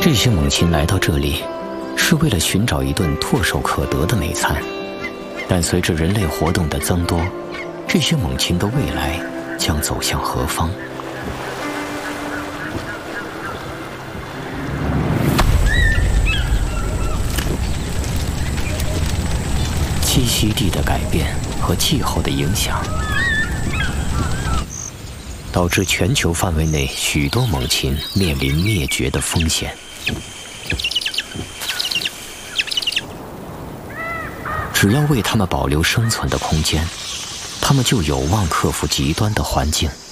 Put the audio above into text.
这些猛禽来到这里，是为了寻找一顿唾手可得的美餐，但随着人类活动的增多，这些猛禽的未来将走向何方？栖息地的改变和气候的影响，导致全球范围内许多猛禽面临灭绝的风险。只要为它们保留生存的空间，它们就有望克服极端的环境。